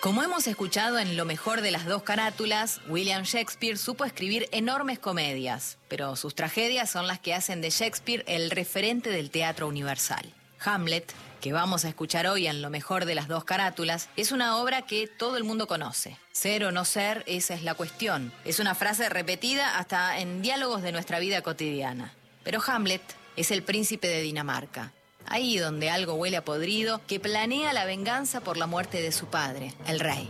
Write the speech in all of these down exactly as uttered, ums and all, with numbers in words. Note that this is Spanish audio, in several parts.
Como hemos escuchado en Lo mejor de las dos carátulas, William Shakespeare supo escribir enormes comedias, pero sus tragedias son las que hacen de Shakespeare el referente del teatro universal. Hamlet, que vamos a escuchar hoy en Lo mejor de las dos carátulas, es una obra que todo el mundo conoce. Ser o no ser, esa es la cuestión. Es una frase repetida hasta en diálogos de nuestra vida cotidiana. Pero Hamlet es el príncipe de Dinamarca. Ahí donde algo huele a podrido, que planea la venganza por la muerte de su padre, el rey.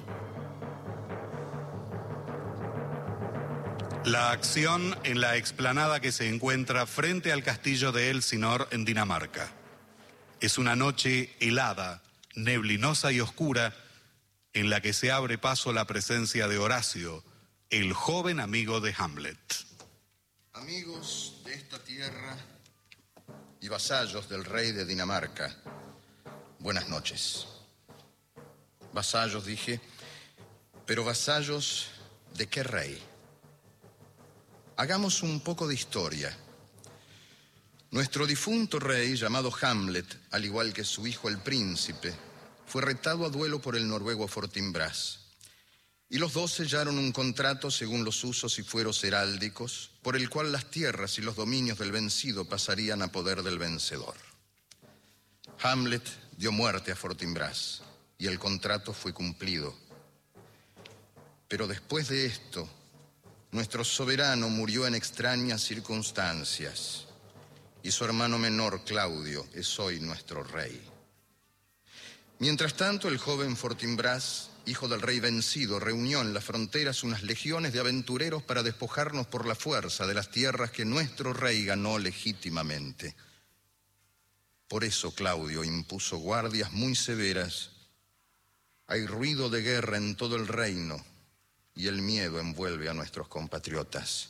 La acción en la explanada que se encuentra frente al castillo de Elsinor en Dinamarca. Es una noche helada, neblinosa y oscura, en la que se abre paso la presencia de Horacio, el joven amigo de Hamlet. Amigos de esta tierra y vasallos del rey de Dinamarca, buenas noches. Vasallos, dije, pero vasallos ¿de qué rey? Hagamos un poco de historia. Nuestro difunto rey, llamado Hamlet, al igual que su hijo el príncipe, fue retado a duelo por el noruego Fortinbras. Y los dos sellaron un contrato según los usos y fueros heráldicos, por el cual las tierras y los dominios del vencido pasarían a poder del vencedor. Hamlet dio muerte a Fortinbras y el contrato fue cumplido. Pero después de esto, nuestro soberano murió en extrañas circunstancias y su hermano menor, Claudio, es hoy nuestro rey. Mientras tanto, el joven Fortinbras, hijo del rey vencido, reunió en las fronteras unas legiones de aventureros para despojarnos por la fuerza de las tierras que nuestro rey ganó legítimamente. Por eso Claudio impuso guardias muy severas. Hay ruido de guerra en todo el reino y el miedo envuelve a nuestros compatriotas.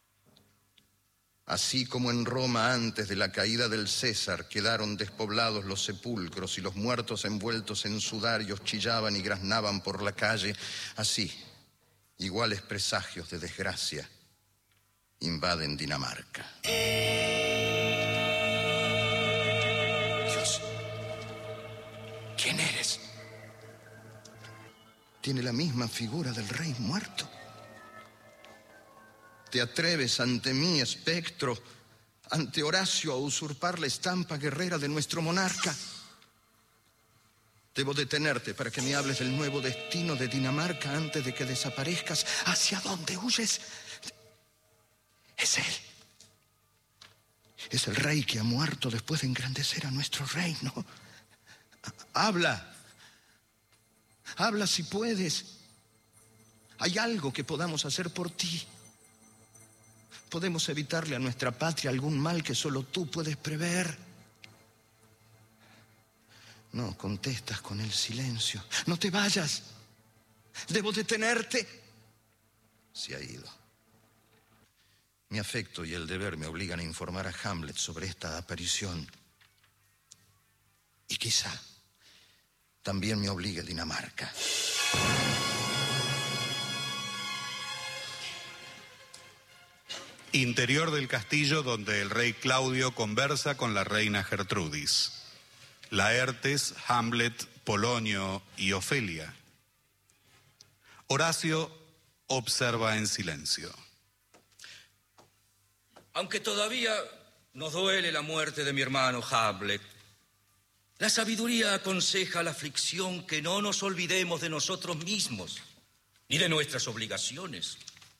Así como en Roma antes de la caída del César quedaron despoblados los sepulcros y los muertos envueltos en sudarios chillaban y graznaban por la calle, así, iguales presagios de desgracia invaden Dinamarca. Dios, ¿quién eres? Tiene la misma figura del rey muerto. ¿Te atreves ante mí, espectro, ante Horacio, a usurpar la estampa guerrera de nuestro monarca? Debo detenerte para que me hables del nuevo destino de Dinamarca antes de que desaparezcas. ¿Hacia dónde huyes? Es él. Es el rey que ha muerto después de engrandecer a nuestro reino. Habla. Habla si puedes. Hay algo que podamos hacer por ti. Podemos evitarle a nuestra patria algún mal que solo tú puedes prever. No, contestas con el silencio. No te vayas. Debo detenerte. Se ha ido. Mi afecto y el deber me obligan a informar a Hamlet sobre esta aparición. Y quizá también me obligue Dinamarca. Interior del castillo donde el rey Claudio conversa con la reina Gertrudis. Laertes, Hamlet, Polonio y Ofelia. Horacio observa en silencio. Aunque todavía nos duele la muerte de mi hermano Hamlet, la sabiduría aconseja la aflicción que no nos olvidemos de nosotros mismos ni de nuestras obligaciones.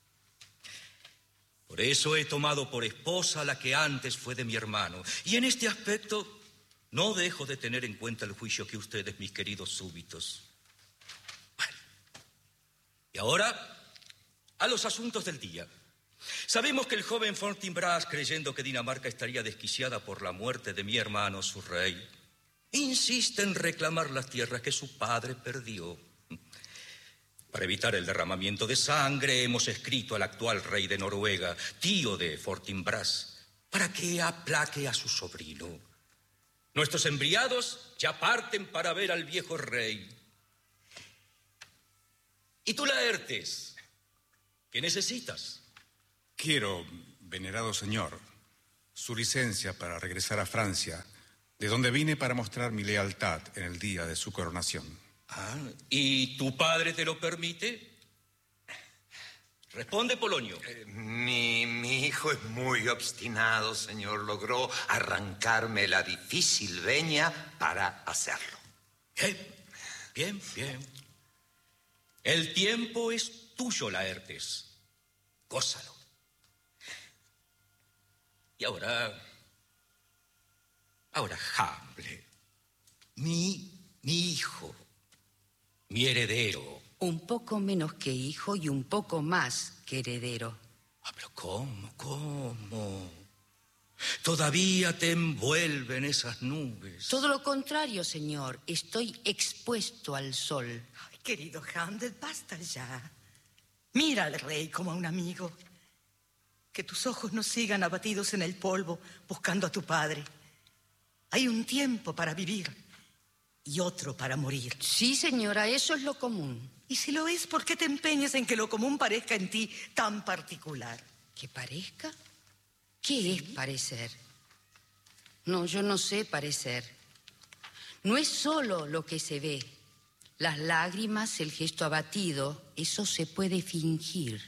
Por eso he tomado por esposa a la que antes fue de mi hermano. Y en este aspecto no dejo de tener en cuenta el juicio que ustedes, mis queridos súbditos. Bueno, y ahora a los asuntos del día. Sabemos que el joven Fortinbras, creyendo que Dinamarca estaría desquiciada por la muerte de mi hermano, su rey, insiste en reclamar las tierras que su padre perdió. Para evitar el derramamiento de sangre, hemos escrito al actual rey de Noruega, tío de Fortinbras, para que aplaque a su sobrino. Nuestros enviados ya parten para ver al viejo rey. ¿Y tú, Laertes? ¿Qué necesitas? Quiero, venerado señor, su licencia para regresar a Francia, de donde vine para mostrar mi lealtad en el día de su coronación. Ah, ¿y tu padre te lo permite? Responde, Polonio. Eh, mi, mi hijo es muy obstinado, señor. Logró arrancarme la difícil veña para hacerlo. Bien, bien, bien. El tiempo es tuyo, Laertes. Gózalo. Y ahora... Ahora, Hamlet. Mi, mi hijo. Mi heredero. Un poco menos que hijo y un poco más que heredero. Ah, pero ¿cómo? ¿Cómo? Todavía te envuelven esas nubes. Todo lo contrario, señor. Estoy expuesto al sol. Ay, querido Hamlet, basta ya. Mira al rey como a un amigo. Que tus ojos no sigan abatidos en el polvo buscando a tu padre. Hay un tiempo para vivir y otro para morir. Sí, señora, eso es lo común. Y si lo es, ¿por qué te empeñas en que lo común parezca en ti tan particular? ¿Que parezca? ¿Qué es parecer? No, yo no sé parecer. No es solo lo que se ve. Las lágrimas, el gesto abatido, eso se puede fingir.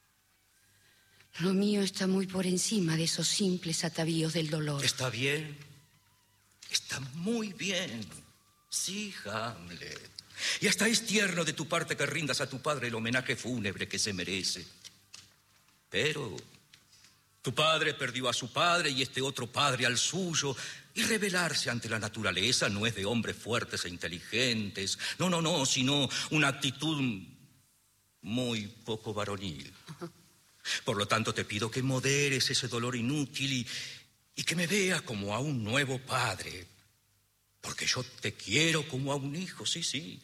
Lo mío está muy por encima de esos simples atavíos del dolor. Está bien. Está muy bien. Sí, Hamlet. Y hasta es tierno de tu parte que rindas a tu padre el homenaje fúnebre que se merece. Pero tu padre perdió a su padre y este otro padre al suyo. Y rebelarse ante la naturaleza no es de hombres fuertes e inteligentes. No, no, no, sino una actitud muy poco varonil. Por lo tanto, te pido que moderes ese dolor inútil y, y que me veas como a un nuevo padre. Porque yo te quiero como a un hijo, sí, sí.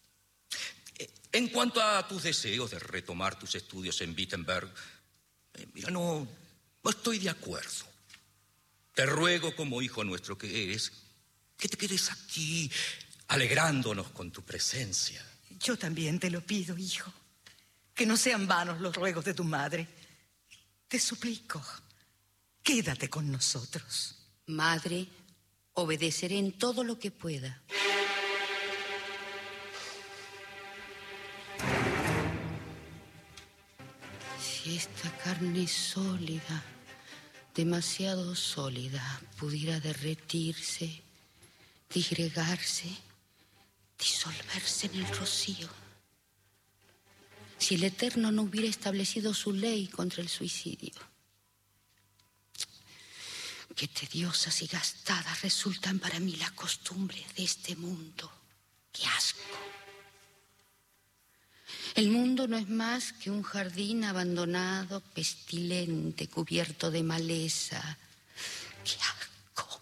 En cuanto a tus deseos de retomar tus estudios en Wittenberg, eh, mira, no, no estoy de acuerdo. Te ruego como hijo nuestro que eres, que te quedes aquí, alegrándonos con tu presencia. Yo también te lo pido, hijo. Que no sean vanos los ruegos de tu madre. Te suplico, quédate con nosotros. Madre, obedeceré en todo lo que pueda. Si esta carne sólida, demasiado sólida, pudiera derretirse, disgregarse, disolverse en el rocío. Si el Eterno no hubiera establecido su ley contra el suicidio. Qué tediosas y gastadas resultan para mí las costumbres de este mundo. ¡Qué asco! El mundo no es más que un jardín abandonado, pestilente, cubierto de maleza. ¡Qué asco!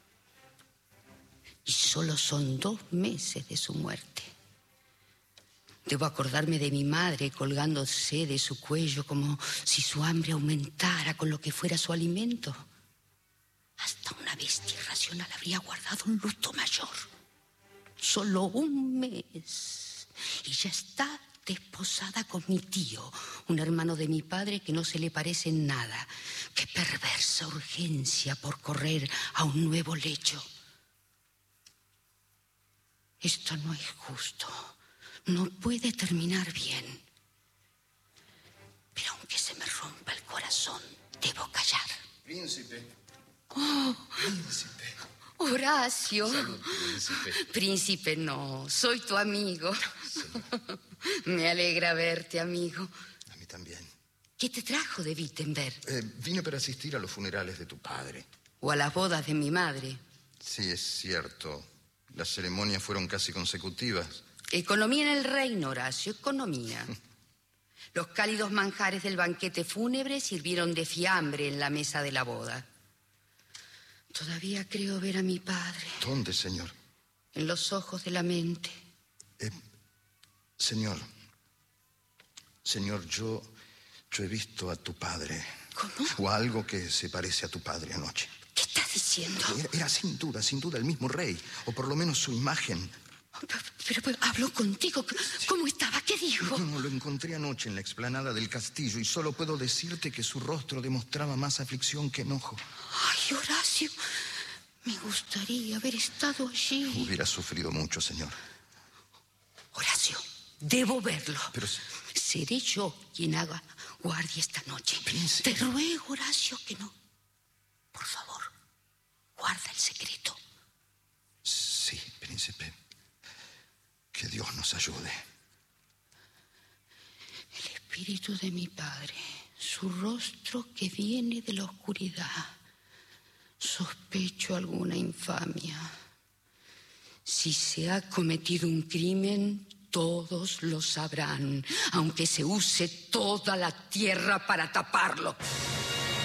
Y solo son dos meses de su muerte. Debo acordarme de mi madre colgándose de su cuello como si su hambre aumentara con lo que fuera su alimento. Hasta una bestia irracional habría guardado un luto mayor. Solo un mes. Y ya está desposada con mi tío, un hermano de mi padre que no se le parece en nada. Qué perversa urgencia por correr a un nuevo lecho. Esto no es justo. No puede terminar bien. Pero aunque se me rompa el corazón, debo callar. Príncipe. Oh, Príncipe. Horacio. Salud, príncipe. Príncipe, no, soy tu amigo. Señor. Me alegra verte, amigo. A mí también. ¿Qué te trajo de Wittenberg? Eh, vine para asistir a los funerales de tu padre. ¿O a las bodas de mi madre? Sí, es cierto. Las ceremonias fueron casi consecutivas. Economía en el reino, Horacio, economía. Los cálidos manjares del banquete fúnebre sirvieron de fiambre en la mesa de la boda. Todavía creo ver a mi padre. ¿Dónde, señor? En los ojos de la mente. Eh, señor, señor, yo, yo he visto a tu padre. ¿Cómo? O a algo que se parece a tu padre anoche. ¿Qué estás diciendo? Era, era sin duda, sin duda el mismo rey, o por lo menos su imagen. Pero, pero, pero habló contigo. ¿Cómo estaba? ¿Qué dijo? No, no, lo encontré anoche en la explanada del castillo y solo puedo decirte que su rostro demostraba más aflicción que enojo. Ay, Horacio, me gustaría haber estado allí. Hubiera sufrido mucho, señor. Debo verlo. Pero... Seré yo quien haga guardia esta noche. Príncipe. Te ruego, Horacio, que no. Por favor, guarda el secreto. Sí, príncipe. Que Dios nos ayude. El espíritu de mi padre, su rostro que viene de la oscuridad. Sospecho alguna infamia. Si se ha cometido un crimen, todos lo sabrán, aunque se use toda la tierra para taparlo.